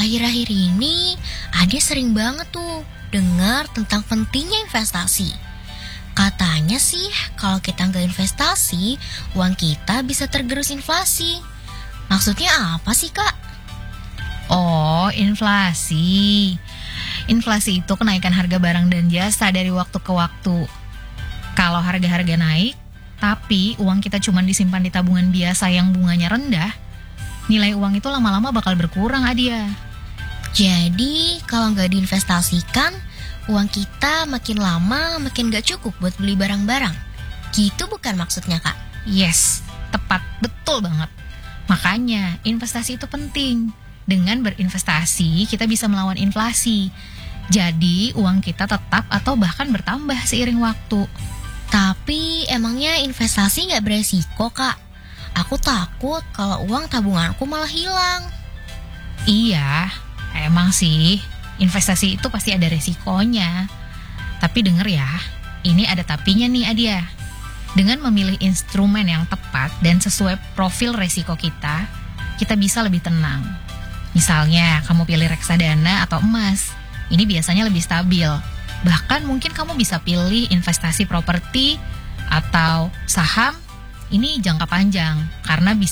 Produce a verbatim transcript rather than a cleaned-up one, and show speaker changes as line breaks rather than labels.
Akhir-akhir ini, Ade sering banget tuh dengar tentang pentingnya investasi. Katanya sih, kalau kita nggak investasi, uang kita bisa tergerus inflasi. Maksudnya apa sih, Kak?
Oh, inflasi. Inflasi itu kenaikan harga barang dan jasa dari waktu ke waktu. Kalau harga-harga naik, tapi uang kita cuma disimpan di tabungan biasa yang bunganya rendah, nilai uang itu lama-lama bakal berkurang, Adia.
Jadi, kalau nggak diinvestasikan, uang kita makin lama makin nggak cukup buat beli barang-barang. Gitu bukan maksudnya, Kak?
Yes, tepat, betul banget. Makanya, investasi itu penting. Dengan berinvestasi, kita bisa melawan inflasi. Jadi, uang kita tetap atau bahkan bertambah seiring waktu.
Tapi emangnya investasi nggak beresiko, Kak? Aku takut kalau uang tabunganku malah hilang.
Iya, emang sih, investasi itu pasti ada resikonya. Tapi denger ya, ini ada tapinya nih Adia. Dengan memilih instrumen yang tepat dan sesuai profil resiko kita, kita bisa lebih tenang. Misalnya, kamu pilih reksadana atau emas. Ini biasanya lebih stabil. Bahkan mungkin kamu bisa pilih investasi properti atau saham. Ini jangka panjang karena bisa